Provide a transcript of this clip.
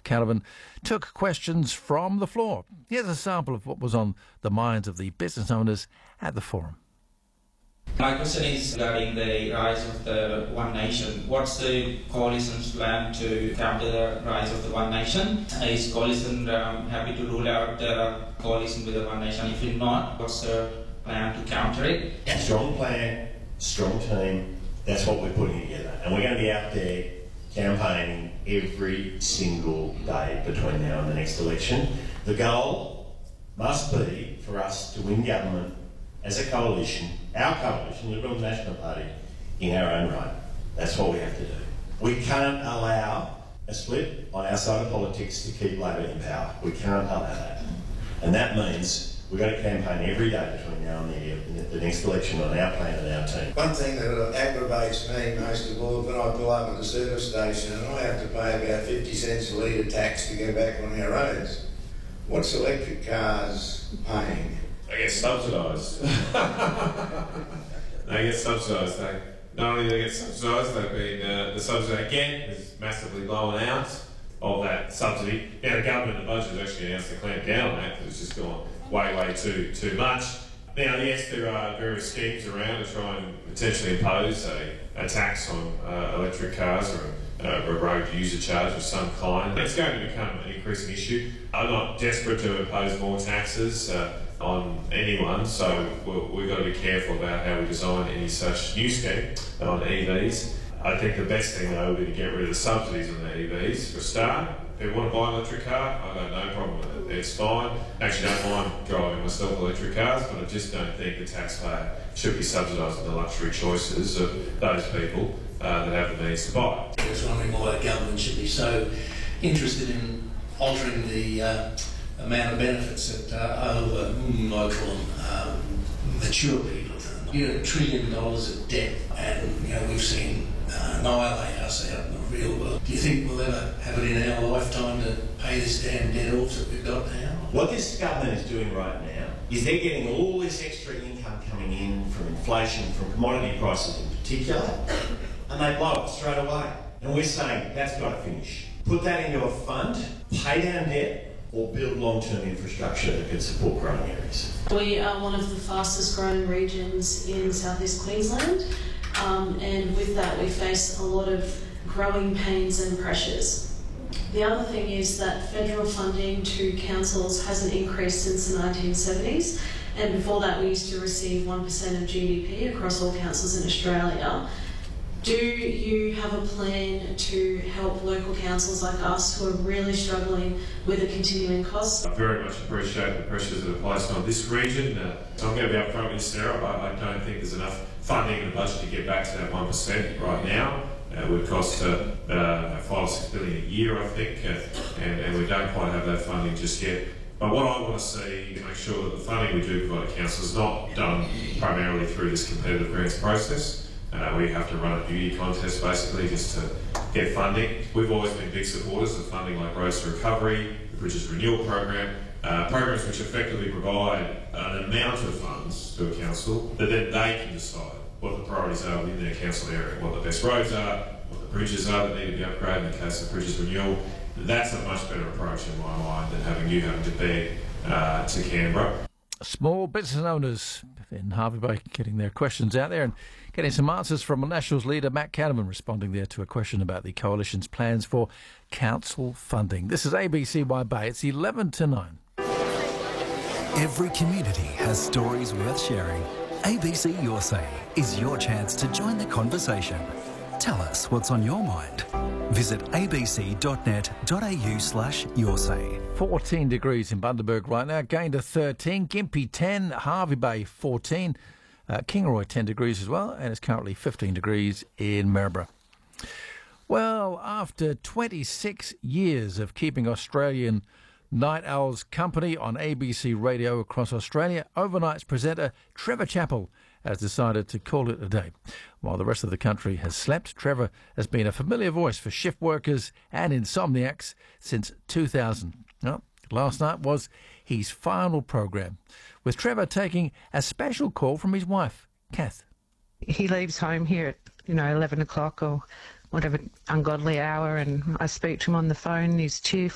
Matt Canavan took questions from the floor. Here's a sample of what was on the minds of the business owners at the forum. My question is regarding the rise of the One Nation. What's the coalition's plan to counter the rise of the One Nation? Is coalition happy to rule out the coalition with the One Nation? If not, what's the plan to counter it? Strong plan, strong team, that's what we're putting together. And we're going to be out there campaigning every single day between now and the next election. The goal must be for us to win government as a coalition, our coalition, the Liberal National Party, in our own right. That's what we have to do. We can't allow a split on our side of politics to keep Labor in power. We can't allow that. And that means we've got to campaign every day between now and the next election on our plan and our team. One thing that aggravates me most of all, when I pull up at the service station and I have to pay about 50 cents a litre tax to go back on our roads, what's electric cars paying? They get subsidised. They get subsidised. Not only do they get subsidised, they've been the subsidy again is massively blown out of that subsidy. Now the government and the budget has actually announced to clamp down on that because it's just gone way too much. Now yes, there are various schemes around to try and potentially impose a tax on electric cars or a road user charge of some kind. It's going to become an increasing issue. I'm not desperate to impose more taxes on anyone, so we've got to be careful about how we design any such new scheme on EVs. I think the best thing though would be to get rid of the subsidies on the EVs for a start. If you want to buy an electric car, I've got no problem with it. It's fine. Actually, I don't mind driving myself electric cars, but I just don't think the taxpayer should be subsidising the luxury choices of those people that have the means to buy. I was wondering why the government should be so interested in altering the amount of benefits that over, I call them, mature people. $1 trillion of debt, and we've seen annihilate us out in the real world. Do you think we'll ever have it in our lifetime to pay this damn debt off that we've got now? What this government is doing right now is they're getting all this extra income coming in from inflation, from commodity prices in particular, and they blow it straight away. And we're saying that's got to finish. Put that into a fund, pay down debt, or build long-term infrastructure that can support growing areas. We are one of the fastest growing regions in southeast Queensland, and with that we face a lot of growing pains and pressures. The other thing is that federal funding to councils hasn't increased since the 1970s, and before that we used to receive 1% of GDP across all councils in Australia. Do you have a plan to help local councils like us who are really struggling with the continuing costs? I very much appreciate the pressures that are placed on this region. So I'm going to be upfront with Sarah. I don't think there's enough funding in the budget to get back to that 1% right now. It would cost $5 or $6 billion a year, I think, and we don't quite have that funding just yet. But what I want to see is make sure that the funding we do provide to council is not done primarily through this competitive grants process. We have to run a beauty contest basically just to get funding. We've always been big supporters of funding like Roads to Recovery, the Bridges Renewal Program, programs which effectively provide an amount of funds to a council that then they can decide what the priorities are within their council area, what the best roads are, what the bridges are that need to be upgraded in the case of Bridges Renewal. That's a much better approach in my mind than having you having to beg to Canberra. Small business owners in Hervey Bay getting their questions out there and getting some answers from Nationals leader Matt Canavan responding there to a question about the Coalition's plans for council funding. This is ABCY Bay. It's 11 to 9. Every community has stories worth sharing. ABC Your Say is your chance to join the conversation. Tell us what's on your mind. Visit abc.net.au/yoursay. 14 degrees in Bundaberg right now, gained to 13, Gympie 10, Hervey Bay 14, Kingaroy 10 degrees as well, and it's currently 15 degrees in Maryborough. Well, after 26 years of keeping Australian night owls company on ABC radio across Australia, Overnight's presenter Trevor Chappell has decided to call it a day. While the rest of the country has slept, Trevor has been a familiar voice for shift workers and insomniacs since 2000. Well, last night was his final program, with Trevor taking a special call from his wife, Kath. He leaves home here at 11 o'clock or whatever ungodly hour, and I speak to him on the phone. He's cheerful.